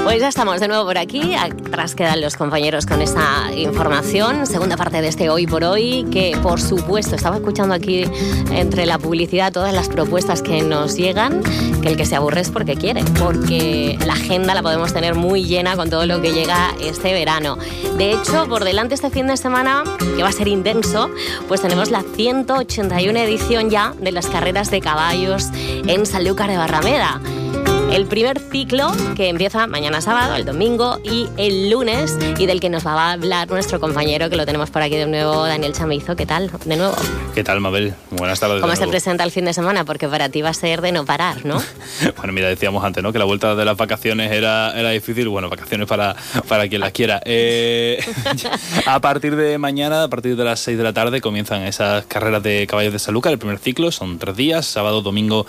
Pues ya estamos de nuevo por aquí. Atrás quedan los compañeros con esta información. Segunda parte de este Hoy por Hoy, que por supuesto estaba escuchando aquí entre la publicidad todas las propuestas que nos llegan, que el que se aburre es porque quiere, porque la agenda la podemos tener muy llena con todo lo que llega este verano. De hecho, por delante este fin de semana, que va a ser intenso, pues tenemos la 181 edición ya de las carreras de caballos en Sanlúcar de Barrameda. El primer ciclo que empieza mañana sábado, el domingo y el lunes, y del que nos va a hablar nuestro compañero, que lo tenemos por aquí de nuevo, Daniel Chamizo. ¿Qué tal? De nuevo. ¿Qué tal, Mabel? Buenas tardes. ¿Cómo se presenta el fin de semana? Porque para ti va a ser de no parar, ¿no? Bueno, mira, decíamos antes, ¿no?, que la vuelta de las vacaciones era difícil. Bueno, vacaciones para quien las quiera. A partir de mañana, a partir de las 6 de la tarde, comienzan esas carreras de caballos de Sanlúcar. El primer ciclo son 3 días, sábado, domingo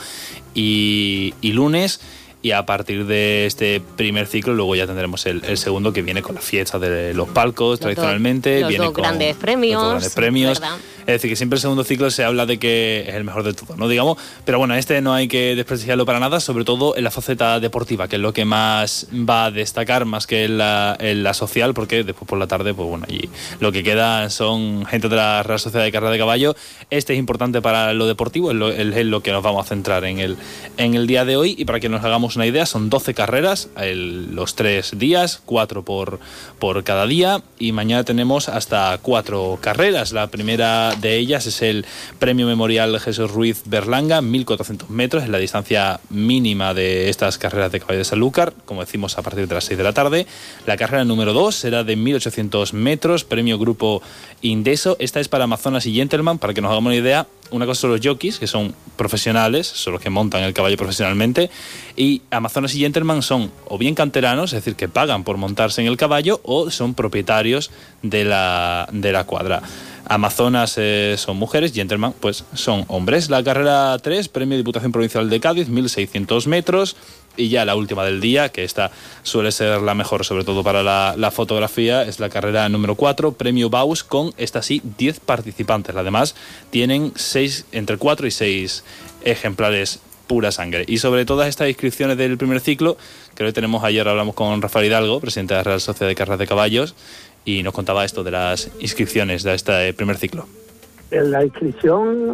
y lunes. Y a partir de este primer ciclo luego ya tendremos el segundo, que viene con la fiesta de los palcos, tradicionalmente. Los dos grandes premios. ¿Verdad? Es decir, que siempre el segundo ciclo se habla de que es el mejor de todo, ¿no? Digamos, pero bueno, este no hay que desprestigiarlo para nada, sobre todo en la faceta deportiva, que es lo que más va a destacar, más que en la social, porque después por la tarde, pues bueno, allí lo que queda son gente de la Real Sociedad de Carrera de Caballo. Este es importante para lo deportivo, es lo que nos vamos a centrar en el día de hoy. Y para que nos hagamos una idea, son 12 carreras los 3 días, 4 por cada día, y mañana tenemos hasta 4 carreras. La primera de ellas es el Premio Memorial Jesús Ruiz Berlanga, 1400 metros, es la distancia mínima de estas carreras de caballo de Sanlúcar, como decimos, a partir de las 6 de la tarde. La carrera número 2 será de 1800 metros, Premio Grupo Indeso. Esta es para Amazonas y Gentleman. Para que nos hagamos una idea, una cosa son los jockeys, que son profesionales, son los que montan el caballo profesionalmente, y Amazonas y Gentleman son o bien canteranos, es decir, que pagan por montarse en el caballo, o son propietarios de la cuadra. Amazonas son mujeres, Gentleman pues son hombres. La carrera 3, Premio Diputación Provincial de Cádiz, 1600 metros. Y ya la última del día, que esta suele ser la mejor, sobre todo para la fotografía, es la carrera número 4, Premio Baus, con esta sí 10 participantes. Además, tienen 6, entre 4 y 6 ejemplares pura sangre. Y sobre todas estas inscripciones del primer ciclo, que hoy tenemos, ayer hablamos con Rafael Hidalgo, presidente de la Real Sociedad de Carreras de Caballos, y nos contaba esto de las inscripciones de este primer ciclo. La inscripción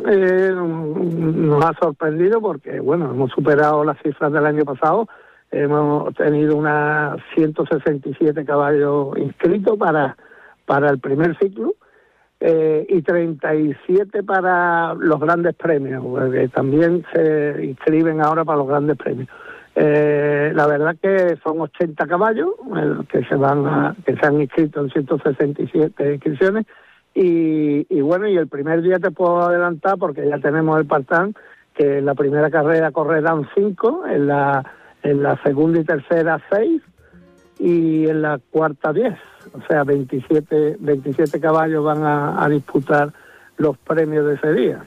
nos ha sorprendido porque, bueno, hemos superado las cifras del año pasado. Hemos tenido unas 167 caballos inscritos para el primer ciclo y 37 para los grandes premios, porque también se inscriben ahora para los grandes premios. La verdad que son 80 caballos que se han inscrito en 167 inscripciones. Y bueno, y el primer día te puedo adelantar, porque ya tenemos el part-time, que en la primera carrera correrán 5, en la segunda y tercera 6, y en la cuarta 10. O sea, 27 caballos van a disputar los premios de ese día.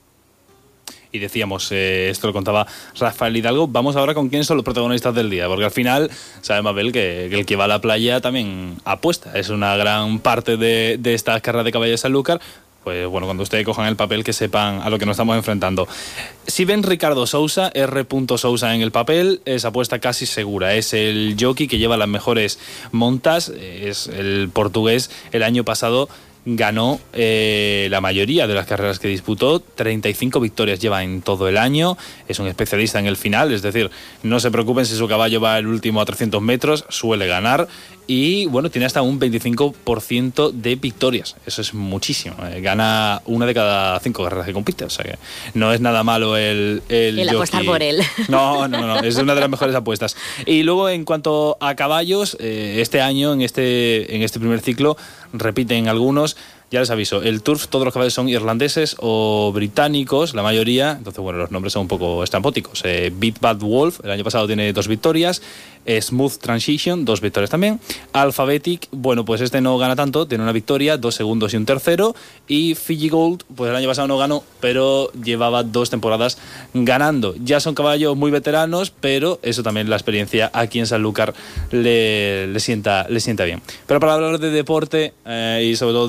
Y decíamos, esto lo contaba Rafael Hidalgo. Vamos ahora con quiénes son los protagonistas del día, porque al final sabe Mabel que el que va a la playa también apuesta. Es una gran parte de esta carrera de caballos de Sanlúcar. Pues bueno, cuando ustedes cojan el papel, que sepan a lo que nos estamos enfrentando. Si ven Ricardo Sousa, R. Sousa en el papel, es apuesta casi segura. Es el jockey que lleva las mejores montas, es el portugués. El año pasado ganó la mayoría de las carreras que disputó, 35 victorias lleva en todo el año, es un especialista en el final, es decir, no se preocupen si su caballo va el último a 300 metros, suele ganar, y bueno, tiene hasta un 25% de victorias, eso es muchísimo, gana una de cada 5 carreras que compite, o sea que no es nada malo el apostar por él. No, es una de las mejores apuestas. Y luego, en cuanto a caballos, este año, en este primer ciclo, repiten algunos. Ya les aviso, el Turf, todos los caballos son irlandeses o británicos, la mayoría, entonces bueno, los nombres son un poco estrambóticos. Beat Bad Wolf, el año pasado tiene 2 victorias, Smooth Transition, 2 victorias también. Alphabetic, bueno, pues este no gana tanto, tiene 1 victoria, 2 segundos y 1 tercero. Y Fiji Gold, pues el año pasado no ganó, pero llevaba 2 temporadas ganando. Ya son caballos muy veteranos, pero eso también, la experiencia aquí en Sanlúcar le sienta bien. Pero para hablar de deporte y sobre todo del Turf,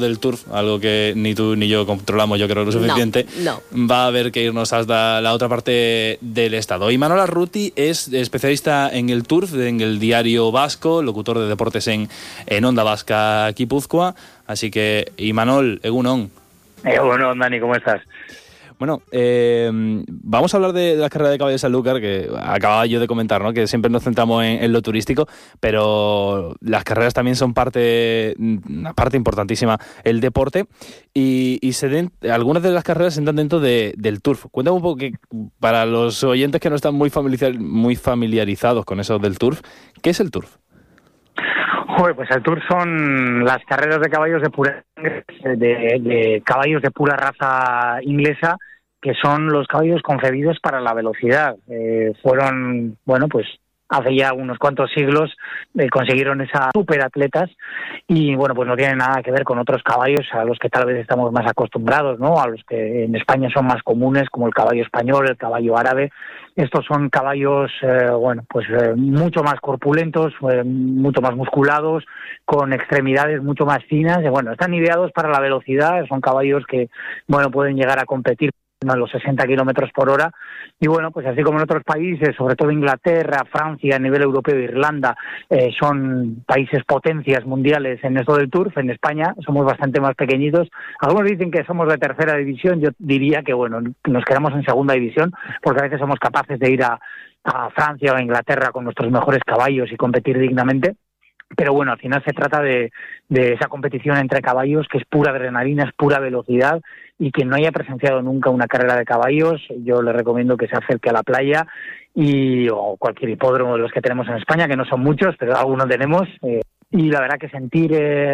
algo que ni tú ni yo controlamos, yo creo, lo suficiente, no. va a haber que irnos hasta la otra parte del estado. Imanol Arruti es especialista en el turf, en el Diario Vasco, locutor de deportes en Onda Vasca Guipúzcoa. Así que, Imanol, egunon. Bueno, Dani, ¿cómo estás? Bueno, vamos a hablar de la carrera de caballos de Sanlúcar, que acababa yo de comentar, ¿no? Que siempre nos centramos en lo turístico, pero las carreras también son una parte importantísima el deporte, y algunas de las carreras se entran dentro del turf. Cuéntame un poco, que para los oyentes que no están muy familiarizados con eso del turf, ¿qué es el turf? Pues el Tour son las carreras de caballos de pura de caballos de pura raza inglesa, que son los caballos concebidos para la velocidad. Fueron, pues hace ya unos cuantos siglos consiguieron esas superatletas, y pues no tienen nada que ver con otros caballos a los que tal vez estamos más acostumbrados, ¿no? A los que en España son más comunes, como el caballo español, el caballo árabe. Estos son caballos, mucho más corpulentos, mucho más musculados, con extremidades mucho más finas. Están ideados para la velocidad. Son caballos que, pueden llegar a competir a los 60 kilómetros por hora. Y pues así como en otros países, sobre todo Inglaterra, Francia, a nivel europeo, Irlanda, son países potencias mundiales en esto del turf. En España somos bastante más pequeñitos. Algunos dicen que somos de tercera división. Yo diría que nos quedamos en segunda división, porque a veces somos capaces de ir a Francia o a Inglaterra con nuestros mejores caballos y competir dignamente. Pero al final se trata de esa competición entre caballos, que es pura adrenalina, es pura velocidad, y quien no haya presenciado nunca una carrera de caballos, yo le recomiendo que se acerque a la playa o cualquier hipódromo de los que tenemos en España, que no son muchos, pero algunos tenemos. Y la verdad que sentir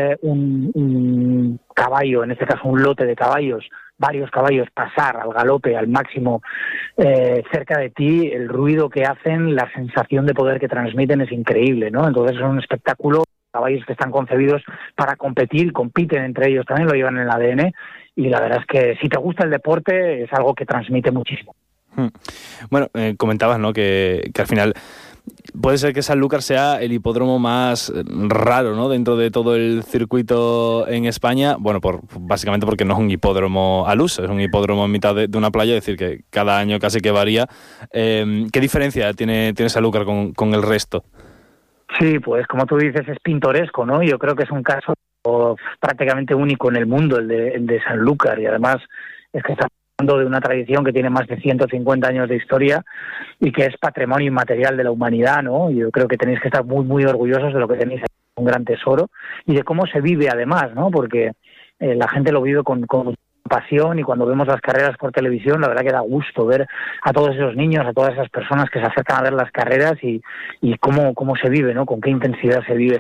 un caballo, en este caso un lote de caballos, varios caballos pasar al galope, al máximo, cerca de ti, el ruido que hacen, la sensación de poder que transmiten es increíble, ¿no? Entonces es un espectáculo. Caballos que están concebidos para competir, compiten entre ellos, también lo llevan en el ADN, y la verdad es que si te gusta el deporte es algo que transmite muchísimo. Comentabas, ¿no?, que al final puede ser que Sanlúcar sea el hipódromo más raro, ¿no?, dentro de todo el circuito en España. Básicamente porque no es un hipódromo al uso, es un hipódromo en mitad de una playa, es decir, que cada año casi que varía. ¿Qué diferencia tiene Sanlúcar con el resto? Sí, pues como tú dices, es pintoresco, ¿no? Yo creo que es un caso prácticamente único en el mundo, el de Sanlúcar, y además es que está hablando de una tradición que tiene más de 150 años de historia y que es patrimonio inmaterial de la humanidad, ¿no? Yo creo que tenéis que estar muy, muy orgullosos de lo que tenéis, un gran tesoro, y de cómo se vive además, ¿no? Porque la gente lo vive con pasión, y cuando vemos las carreras por televisión, la verdad que da gusto ver a todos esos niños, a todas esas personas que se acercan a ver las carreras y cómo se vive, ¿no? Con qué intensidad se vive.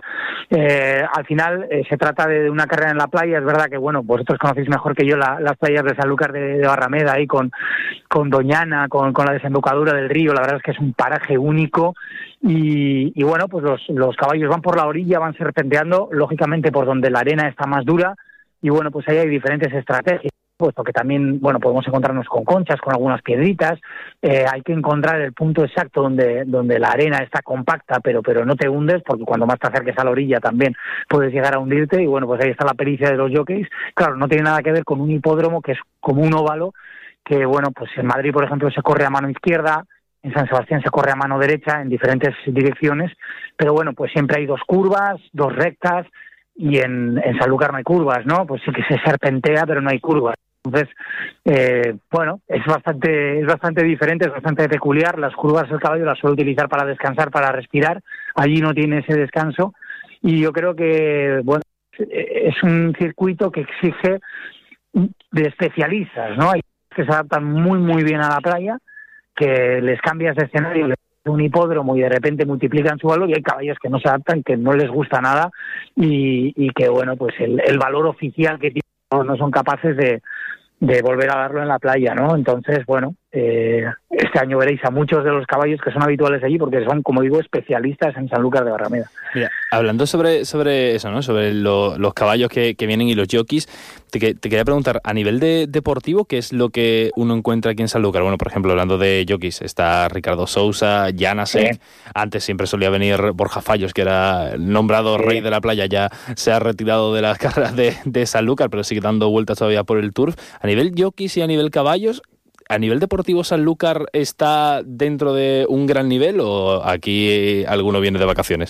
Al final se trata de una carrera en la playa. Es verdad que, vosotros conocéis mejor que yo las playas de Sanlúcar de Barrameda, ahí con Doñana, con la desembocadura del río. La verdad es que es un paraje único, y pues los caballos van por la orilla, van serpenteando, lógicamente por donde la arena está más dura, y pues ahí hay diferentes estrategias, puesto que también podemos encontrarnos con conchas, con algunas piedritas. Hay que encontrar el punto exacto donde la arena está compacta, pero no te hundes, porque cuando más te acerques a la orilla también puedes llegar a hundirte, y pues ahí está la pericia de los jockeys. Claro, no tiene nada que ver con un hipódromo que es como un óvalo, que pues en Madrid, por ejemplo, se corre a mano izquierda, en San Sebastián se corre a mano derecha, en diferentes direcciones, pero pues siempre hay dos curvas, dos rectas, y en Sanlúcar no hay curvas, ¿no? Pues sí que se serpentea, pero no hay curvas. Entonces, es bastante diferente, es bastante peculiar. Las curvas el caballo las suele utilizar para descansar, para respirar. Allí no tiene ese descanso, y yo creo que, es un circuito que exige de especialistas, ¿no? Hay que se adaptan muy, muy bien a la playa, que les cambias de escenario, un hipódromo, y de repente multiplican su valor, y hay caballos que no se adaptan, que no les gusta nada, y que pues el valor oficial que tienen no son capaces de volver a darlo en la playa, ¿no? Entonces, este año veréis a muchos de los caballos que son habituales allí, porque son, como digo, especialistas en Sanlúcar de Barrameda. Mira, hablando sobre eso, ¿no? Sobre los caballos que vienen y los jockeys, te quería preguntar, a nivel deportivo, ¿qué es lo que uno encuentra aquí en Sanlúcar? Bueno, por ejemplo, hablando de jockeys, está Ricardo Sousa, Janasek, sí. Antes siempre solía venir Borja Fallos, que era nombrado rey de la playa, ya se ha retirado de las carreras de Sanlúcar, pero sigue dando vueltas todavía por el turf. A nivel jockeys y a nivel caballos, ¿a nivel deportivo Sanlúcar está dentro de un gran nivel o aquí alguno viene de vacaciones?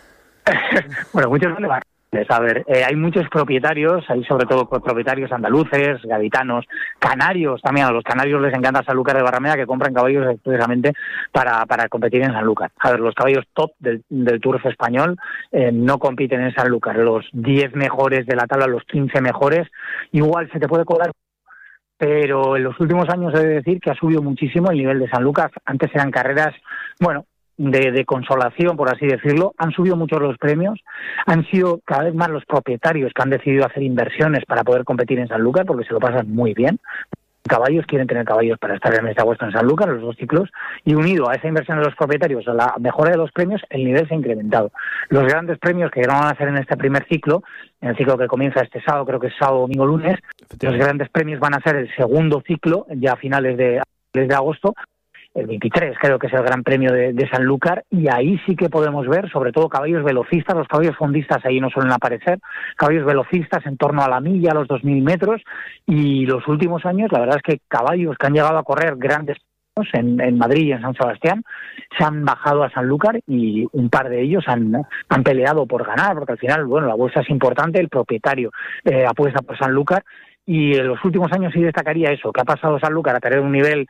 Bueno, muchos van de vacaciones. A ver, hay muchos propietarios, hay sobre todo propietarios andaluces, gaditanos, canarios también. A los canarios les encanta Sanlúcar de Barrameda, que compran caballos expresamente para competir en Sanlúcar. A ver, los caballos top del turf español no compiten en Sanlúcar. Los 10 mejores de la tabla, los 15 mejores, igual se te puede colar. Pero en los últimos años he de decir que ha subido muchísimo el nivel de Sanlúcar. Antes eran carreras, bueno, de consolación, por así decirlo. Han subido mucho los premios. Han sido cada vez más los propietarios que han decidido hacer inversiones para poder competir en Sanlúcar, porque se lo pasan muy bien. Caballos, quieren tener caballos para estar en el mes de agosto en Sanlúcar, los 2 ciclos, y unido a esa inversión de los propietarios, a la mejora de los premios, el nivel se ha incrementado. Los grandes premios que van a hacer en este primer ciclo, en el ciclo que comienza este sábado, creo que es sábado, domingo, lunes, los grandes premios van a ser el segundo ciclo, ya a finales de agosto, el 23 creo que es el Gran Premio de Sanlúcar, y ahí sí que podemos ver sobre todo caballos velocistas. Los caballos fondistas ahí no suelen aparecer, caballos velocistas en torno a la milla, a los 2.000 metros, y los últimos años la verdad es que caballos que han llegado a correr grandes en Madrid y en San Sebastián se han bajado a Sanlúcar, y un par de ellos han peleado por ganar, porque al final, bueno, la bolsa es importante, el propietario apuesta por Sanlúcar. Y en los últimos años sí destacaría eso, que ha pasado Sanlúcar a tener un nivel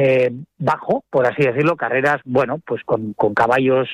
bajo, por así decirlo, carreras, bueno, pues con caballos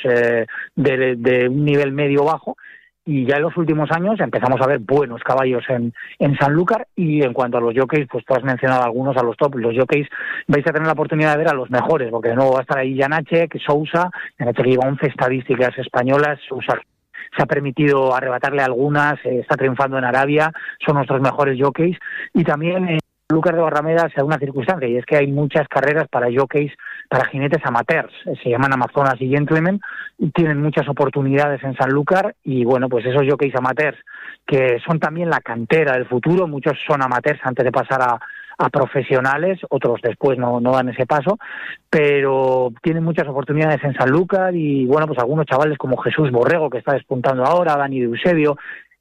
de un nivel medio-bajo, y ya en los últimos años empezamos a ver buenos caballos en Sanlúcar. Y en cuanto a los jockeys, pues tú has mencionado algunos, a los top. Los jockeys vais a tener la oportunidad de ver a los mejores, porque de nuevo va a estar ahí Janacek, Sousa, Janacek lleva 11 estadísticas españolas, Sousa se ha permitido arrebatarle algunas, está triunfando en Arabia, son nuestros mejores jockeys. Y también en Sanlúcar de Barrameda se da una circunstancia, y es que hay muchas carreras para jockeys, para jinetes amateurs, se llaman Amazonas y Gentlemen, y tienen muchas oportunidades en Sanlúcar. Y bueno, pues esos jockeys amateurs, que son también la cantera del futuro, muchos son amateurs antes de pasar a profesionales, otros después no dan ese paso, pero tienen muchas oportunidades en Sanlúcar. Y bueno, pues algunos chavales como Jesús Borrego, que está despuntando ahora, Dani de Eusebio,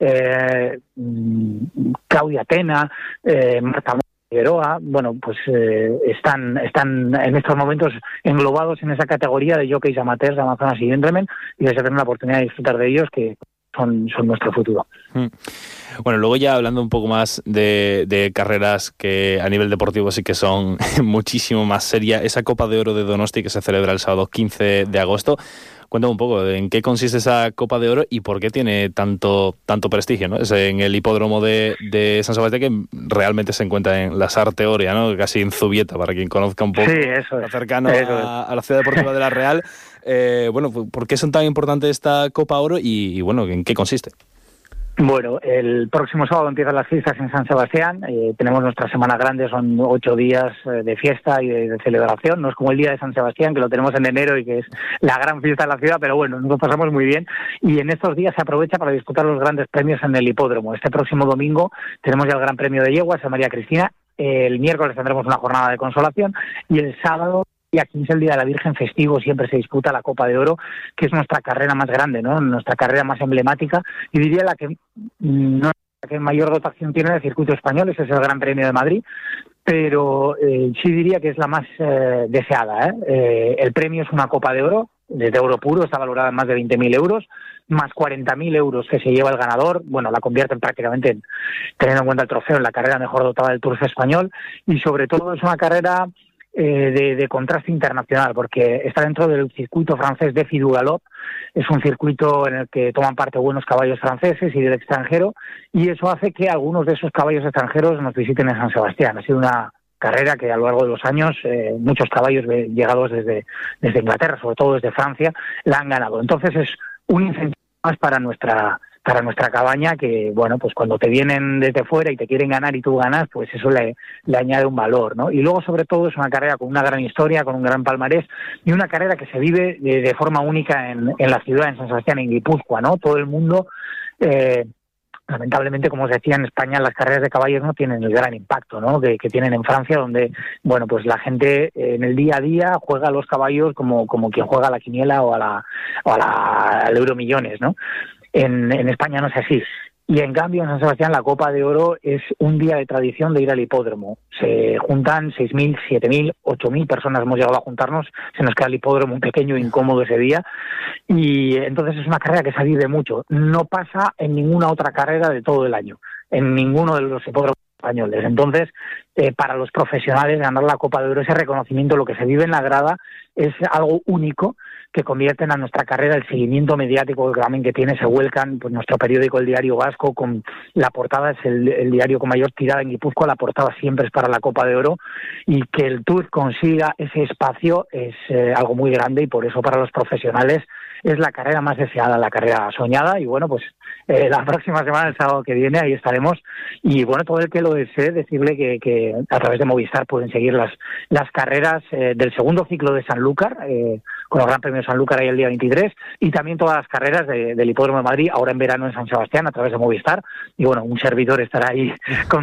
Claudia Tena, Marta Figueroa, bueno, pues están en estos momentos englobados en esa categoría de jockeys amateurs de Amazonas y Gentlemen, y vais a tener la oportunidad de disfrutar de ellos, que son nuestro futuro. Bueno, luego ya hablando un poco más de carreras que a nivel deportivo sí que son muchísimo más serias, esa Copa de Oro de Donosti que se celebra el sábado 15 de agosto, cuéntame un poco en qué consiste esa Copa de Oro y por qué tiene tanto prestigio, ¿no? Es en el hipódromo de San Sebastián, que realmente se encuentra en la Sarteoria, ¿no? Casi en Zubieta, para quien conozca un poco, sí, eso es, cercano a la ciudad deportiva de La Real. Bueno, ¿por qué son tan importantes esta Copa Oro y bueno, en qué consiste? Bueno, el próximo sábado empiezan las fiestas en San Sebastián. Tenemos nuestra semana grande, son 8 días de fiesta y de celebración. No es como el día de San Sebastián, que lo tenemos en enero y que es la gran fiesta de la ciudad, pero bueno, nos lo pasamos muy bien. Y en estos días se aprovecha para disputar los grandes premios en el hipódromo. Este próximo domingo tenemos ya el Gran Premio de Yeguas en María Cristina. El miércoles tendremos una jornada de consolación, y el sábado, día 15, el Día de la Virgen festivo, siempre se disputa la Copa de Oro, que es nuestra carrera más grande, ¿no? Nuestra carrera más emblemática, y diría la que no la que mayor dotación tiene el circuito español. Ese es el Gran Premio de Madrid, pero sí diría que es la más deseada, el premio es una Copa de Oro, de oro puro, está valorada en más de 20.000 euros, más 40.000 euros que se lleva el ganador. Bueno, la convierten prácticamente, teniendo en cuenta el trofeo, en la carrera mejor dotada del turf español, y sobre todo es una carrera de contraste internacional, porque está dentro del circuito francés de Filou Galop. Es un circuito en el que toman parte buenos caballos franceses y del extranjero, y eso hace que algunos de esos caballos extranjeros nos visiten en San Sebastián. Ha sido una carrera que a lo largo de los años muchos caballos llegados desde Inglaterra, sobre todo desde Francia, la han ganado. Entonces es un incentivo más para nuestra para nuestra cabaña, que bueno, pues cuando te vienen desde fuera y te quieren ganar y tú ganas, pues eso le añade un valor, ¿no? Y luego, sobre todo, es una carrera con una gran historia, con un gran palmarés, y una carrera que se vive de forma única en la ciudad, en San Sebastián, en Guipúzcoa, ¿no? Todo el mundo... lamentablemente, como os decía, en España las carreras de caballos no tienen el gran impacto, ¿no? que tienen en Francia, donde, bueno, pues la gente en el día a día juega a los caballos como quien juega a la quiniela o al Euromillones, ¿no? En España no es así. Y en cambio en San Sebastián la Copa de Oro es un día de tradición de ir al hipódromo. Se juntan 6.000, 7.000, 8.000 personas, hemos llegado a juntarnos, se nos queda el hipódromo un pequeño e incómodo ese día, y entonces es una carrera que se vive mucho. No pasa en ninguna otra carrera de todo el año, en ninguno de los hipódromos españoles. Entonces, para los profesionales, ganar la Copa de Oro, ese reconocimiento, lo que se vive en la grada, es algo único que convierten a nuestra carrera, el seguimiento mediático también que tiene, se vuelcan, pues nuestro periódico, el Diario Vasco, con la portada, es el diario con mayor tirada en Guipúzcoa, la portada siempre es para la Copa de Oro, y que el Tour consiga ese espacio es algo muy grande, y por eso para los profesionales es la carrera más deseada, la carrera soñada. Y bueno, pues la próxima semana, el sábado que viene, ahí estaremos, y bueno, todo el que lo desee, decirle que a través de Movistar pueden seguir las carreras del segundo ciclo de Sanlúcar, con el Gran Premio de Sanlúcar ahí el día 23, y también todas las carreras del Hipódromo de Madrid, ahora en verano en San Sebastián, a través de Movistar. Y bueno, un servidor estará ahí con